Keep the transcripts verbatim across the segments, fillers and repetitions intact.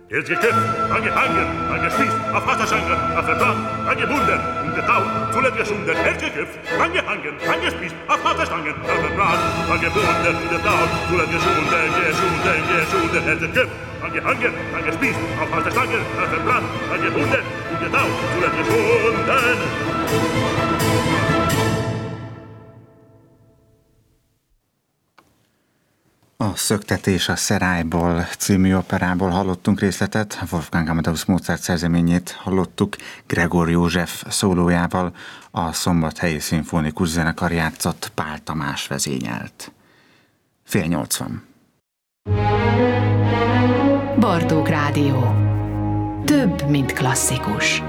Jetzt geköpft, angehangen, angespießt, auf Hasserschangen, auf verbrannt, angebunden, umgetaut, zuletzt geschunden, jetzt geköpft, angehangen, angespießt, auf Hasserstangen, auf verbrannt, angebunden, umgetaut, zuletzt geschunden, geschunden, geschunden, jetzt geköpft, angehangen, angespießt, auf Hasserstangen, auf verbrannt, angebunden, umgetaut, zuletzt geschunden. A Szöktetés a Szerályból című operából hallottunk részletet, Wolfgang Amadeus Mozart szerzeményét hallottuk Gregor József szólójával, a Szombathelyi Szimfonikus Zenekar játszott, Pál Tamás vezényelt. Fél nyolc van. Bartók Rádió. Több, mint klasszikus.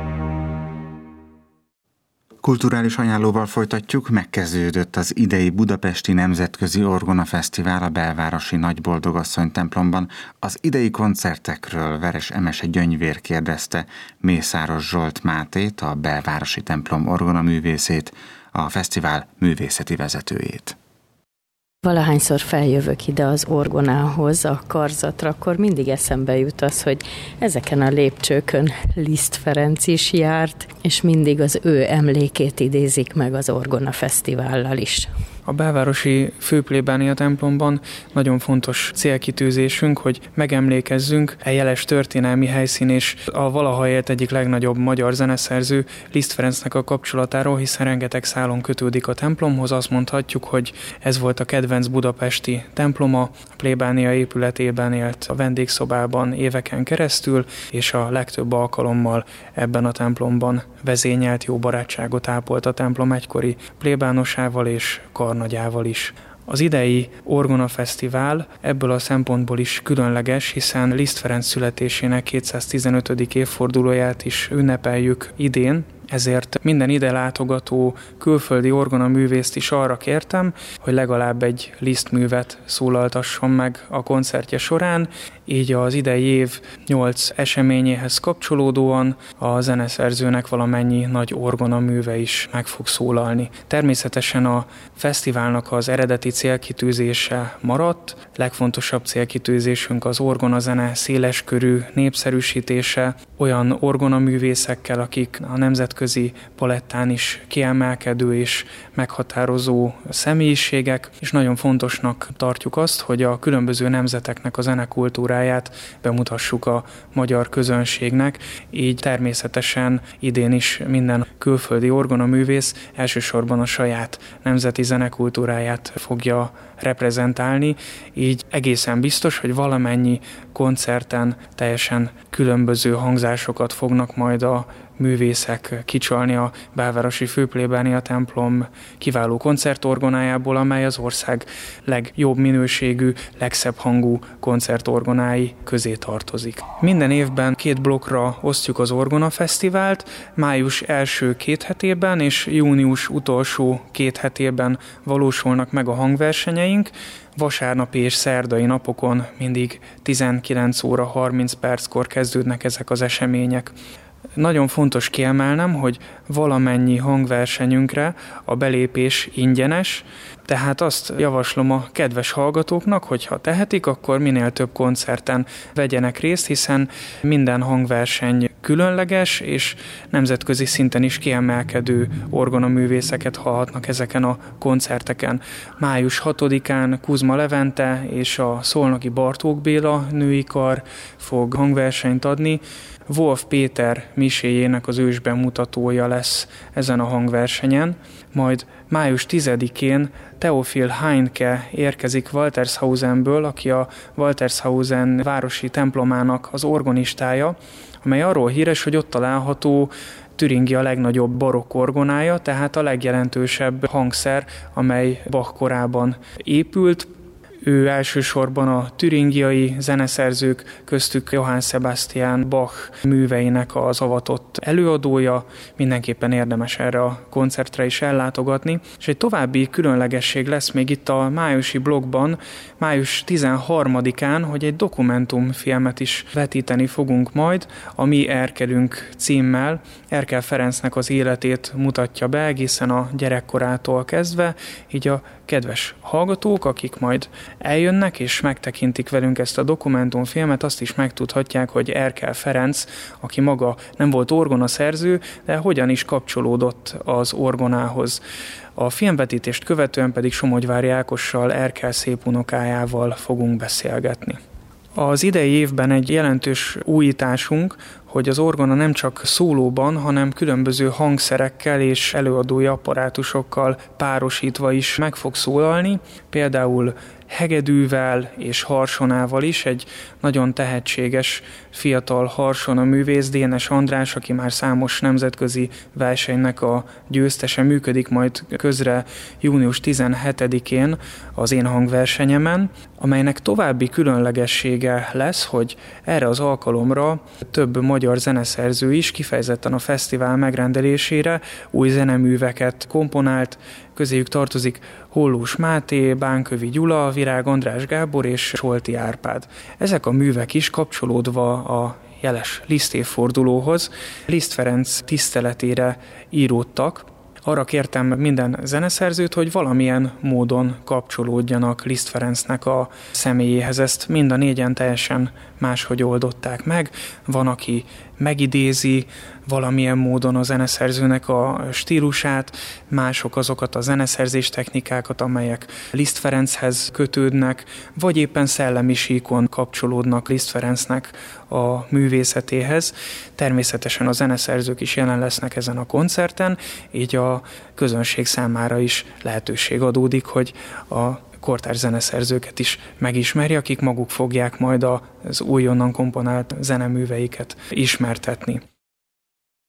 Kulturális ajánlóval folytatjuk, megkezdődött az idei Budapesti Nemzetközi Orgona Fesztivál a belvárosi Nagyboldogasszony templomban. Az idei koncertekről Veres Emese Gyöngyvér kérdezte Mészáros Zsolt Mátét, a belvárosi templom orgonaművészét, a fesztivál művészeti vezetőjét. Valahányszor feljövök ide az orgonához, a karzatra, akkor mindig eszembe jut az, hogy ezeken a lépcsőkön Liszt Ferenc is járt, és mindig az ő emlékét idézik meg az Orgona Fesztivállal is. A belvárosi főplébánia templomban nagyon fontos célkitűzésünk, hogy megemlékezzünk egy jeles történelmi helyszín és a valaha élt egyik legnagyobb magyar zeneszerző Liszt Ferencnek a kapcsolatáról, hiszen rengeteg szálon kötődik a templomhoz. Azt mondhatjuk, hogy ez volt a kedvenc budapesti temploma, a plébánia épületében élt a vendégszobában éveken keresztül, és a legtöbb alkalommal ebben a templomban vezényelt, jó barátságot ápolt a templom egykori plébánosával és karnagyával is. Az idei Orgona Fesztivál ebből a szempontból is különleges, hiszen Liszt Ferenc születésének kétszáztizenötödik évfordulóját is ünnepeljük idén, ezért minden ide látogató külföldi orgonaművészt is arra kértem, hogy legalább egy Liszt művet szólaltasson meg a koncertje során, így az idei év nyolc eseményéhez kapcsolódóan a zeneszerzőnek valamennyi nagy orgonaműve is meg fog szólalni. Természetesen a fesztiválnak az eredeti célkitűzése maradt, legfontosabb célkitűzésünk az orgonazene széleskörű népszerűsítése, olyan orgonaművészekkel, akik a nemzetközi palettán is kiemelkedő és meghatározó személyiségek, és nagyon fontosnak tartjuk azt, hogy a különböző nemzeteknek a zenekultúráját bemutassuk a magyar közönségnek, így természetesen idén is minden külföldi orgonaművész elsősorban a saját nemzeti zenekultúráját fogja reprezentálni, így egészen biztos, hogy valamennyi koncerten teljesen különböző hangzásokat fognak majd a művészek kicsalni a belvárosi főplébánia templom kiváló koncertorgonájából, amely az ország legjobb minőségű, legszebb hangú koncertorgonái közé tartozik. Minden évben két blokkra osztjuk az Orgona Fesztivált, május első két hetében és június utolsó két hetében valósulnak meg a hangversenyeink. Vasárnapi és szerdai napokon mindig tizenkilenc óra harminc perckor kezdődnek ezek az események. Nagyon fontos kiemelnem, hogy valamennyi hangversenyünkre a belépés ingyenes, tehát azt javaslom a kedves hallgatóknak, hogy ha tehetik, akkor minél több koncerten vegyenek részt, hiszen minden hangverseny különleges, és nemzetközi szinten is kiemelkedő orgonaművészeket hallhatnak ezeken a koncerteken. május hatodikán Kuzma Levente és a szolnoki Bartók Béla női kar fog hangversenyt adni. Wolf Péter miséjének az ősbemutatója lesz ezen a hangversenyen, majd május tizedikén Theophil Heinke érkezik Waltershausenből, aki a Waltershausen városi templomának az orgonistája, amely arról híres, hogy ott található Thüringia legnagyobb barokk orgonája, tehát a legjelentősebb hangszer, amely Bach korában épült. Ő elsősorban a türingiai zeneszerzők, köztük Johann Sebastian Bach műveinek az avatott előadója, mindenképpen érdemes erre a koncertre is ellátogatni. És egy további különlegesség lesz még itt a májusi blokkban, május tizenharmadikán, hogy egy dokumentumfilmet is vetíteni fogunk majd, a Mi Erkelünk címmel. Erkel Ferencnek az életét mutatja be egészen a gyerekkorától kezdve, így a kedves hallgatók, akik majd eljönnek és megtekintik velünk ezt a dokumentumfilmet, azt is megtudhatják, hogy Erkel Ferenc, aki maga nem volt orgonaszerző, de hogyan is kapcsolódott az orgonához. A filmvetítést követően pedig Somogyvári Ákossal, Erkel szépunokájával fogunk beszélgetni. Az idei évben egy jelentős újításunk, hogy az orgona nem csak szólóban, hanem különböző hangszerekkel és előadói apparátusokkal párosítva is meg fog szólalni, például hegedűvel és harsonával is. Egy nagyon tehetséges fiatal harsona művész, Dénes András, aki már számos nemzetközi versenynek a győztese, működik majd közre június tizenhetedikén az Én hangversenyemen, amelynek további különlegessége lesz, hogy erre az alkalomra több magyar zeneszerző is kifejezetten a fesztivál megrendelésére új zeneműveket komponált. Közéjük tartozik Hollós Máté, Bánkövi Gyula, Virág András Gábor és Solti Árpád. Ezek a művek is kapcsolódva a jeles Liszt évfordulóhoz Liszt Ferenc tiszteletére íródtak. Arra kértem minden zeneszerzőt, hogy valamilyen módon kapcsolódjanak Liszt Ferencnek a személyéhez. Ezt mind a négyen teljesen máshogy oldották meg. Van, aki megidézi valamilyen módon a zeneszerzőnek a stílusát, mások azokat a zeneszerzés technikákat, amelyek Liszt Ferenchez kötődnek, vagy éppen szellemi síkon kapcsolódnak Liszt Ferencnek a művészetéhez. Természetesen a zeneszerzők is jelen lesznek ezen a koncerten, így a közönség számára is lehetőség adódik, hogy a kortárs zeneszerzőket is megismeri, akik maguk fogják majd az újonnan komponált zeneműveiket ismertetni.